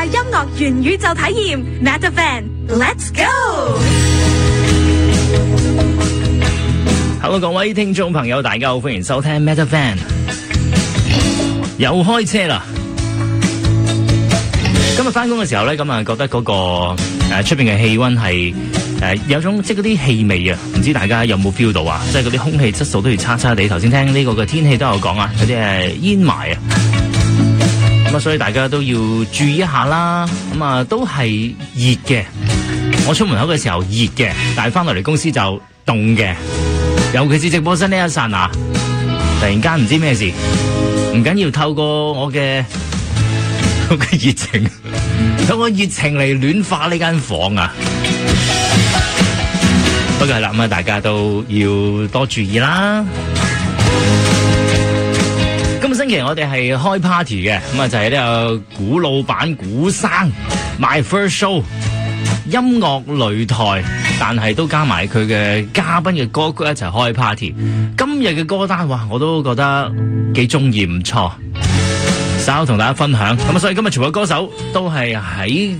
界音樂元宇宙體驗 Metavan，Let's go！ Hello， 各位聽眾朋友，大家好，歡迎收聽 Metavan。又開車啦！今日翻工嘅時候咧，咁啊覺得嗰個出邊嘅氣溫係有種即係嗰啲氣味啊，唔知大家有冇 feel 到啊？即係嗰啲空氣質素都要差差地。頭先聽呢個嘅天氣都有講啊，有啲係煙霾啊。咁啊，所以大家都要注意一下啦。咁啊，都係熱嘅。我出門口嘅時候熱嘅，但係翻到嚟公司就凍嘅。尤其是直播室呢一剎那，突然間唔知咩事，唔緊要，透過我嘅熱情，透過熱情嚟暖化呢間房啊！不過係啦，咁啊，大家都要多注意啦。今個星期我哋係開 party 嘅，咁啊就係呢個古老闆古生 My First Show 音樂擂台，但係都加埋佢嘅嘉賓嘅歌曲一齊開 party。今日嘅歌單，哇，我都覺得幾中意，唔錯。稍後同大家分享。咁啊，所以今日全部歌手都係喺